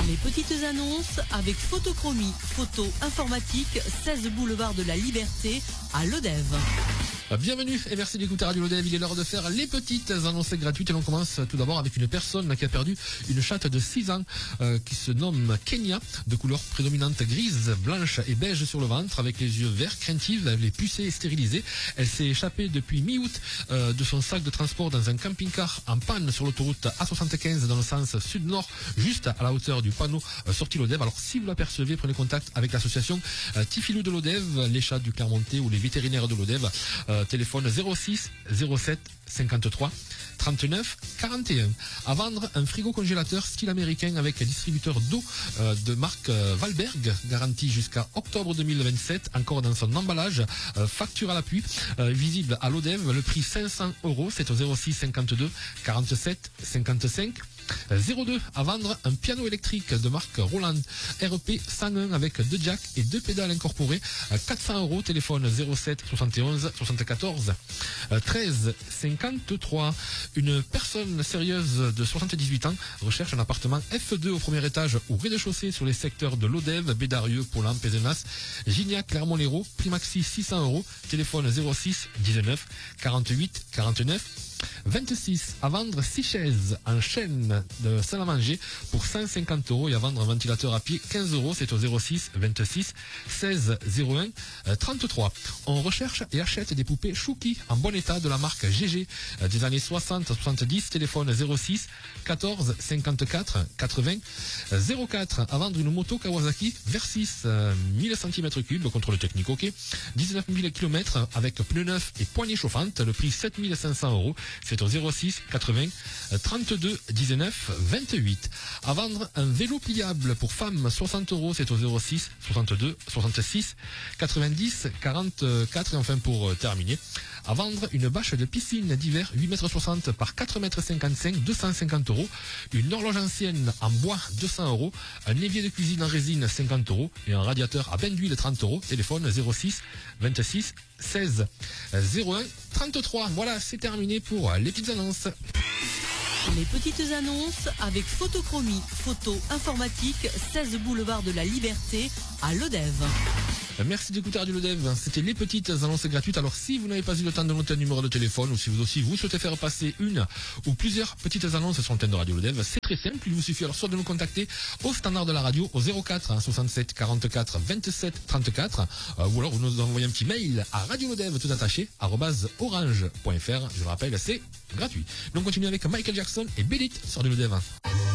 Les petites annonces avec Photochromie, photo informatique, 16 boulevard de la Liberté à Lodève. Bienvenue et merci d'écouter Radio Lodève. Il est l'heure de faire les petites annonces gratuites et l'on commence tout d'abord avec une personne qui a perdu une chatte de 6 ans qui se nomme Kenya, de couleur prédominante grise, blanche et beige sur le ventre, avec les yeux verts, craintive, les pucées et stérilisées. Elle s'est échappée depuis mi-août de son sac de transport dans un camping-car en panne sur l'autoroute A75 dans le sens sud-nord, juste à la hauteur du panneau sortie Lodève. Alors si vous l'apercevez, prenez contact avec l'association Tifilou de Lodève, les chats du Clermontais ou les vétérinaires de Lodève. Téléphone 06 07 53 39 41. À vendre un frigo congélateur style américain avec un distributeur d'eau de marque Valberg, garantie jusqu'à octobre 2027, encore dans son emballage, facture à l'appui, visible à Lodève, le prix 500 €, c'est au 06 52 47 55 02. À vendre un piano électrique de marque Roland RP 101 avec 2 jacks et 2 pédales incorporées, 400 €, téléphone 07 71 74 13 53. Une personne sérieuse de 78 ans recherche un appartement F2 au premier étage au rez-de-chaussée sur les secteurs de Lodève, Bédarieux, Poulin, Pézenas, Gignac, Clermont-Lérault, prix maxi 600 €, téléphone 06 19 48 49 26. À vendre 6 chaises en chêne de salle à manger pour 150 € et à vendre un ventilateur à pied 15 €, c'est au 06 26 16 01 33. On recherche et achète des poupées Chouki en bon état de la marque GG des années 60-70, téléphone 06 14 54 80 04. À vendre une moto Kawasaki Versys 1000 cm3, contrôle technique OK, 19 000 km avec pneus neufs et poignées chauffantes, le prix 7 500 €, c'est au 06 80 32 19 28. À vendre un vélo pliable pour femmes 60 €, c'est au 06 62 66 90 44. Et enfin pour terminer, à vendre une bâche de piscine d'hiver 8,60 m par 4,55 m, 250 €, une horloge ancienne en bois 200 €, un évier de cuisine en résine 50 € et un radiateur à bain d'huile 30 €, téléphone 06 26 16 01 33. Voilà, c'est terminé pour les petites annonces. Les petites annonces avec Photochromie, photo informatique, 16 boulevard de la Liberté à Lodève. Merci d'écouter Radio Lodève. C'était les petites annonces gratuites. Alors si vous n'avez pas eu le temps de noter un numéro de téléphone ou si vous aussi vous souhaitez faire passer une ou plusieurs petites annonces sur l'antenne de Radio Lodève, c'est très simple. Il vous suffit alors soit de nous contacter au standard de la radio au 04 67 44 27 34 ou alors vous nous envoyez un petit mail à radiolodève tout attaché @orange.fr. Je le rappelle, c'est gratuit. Donc on continue avec Michael Jackson et Beat It sur Radio Lodève.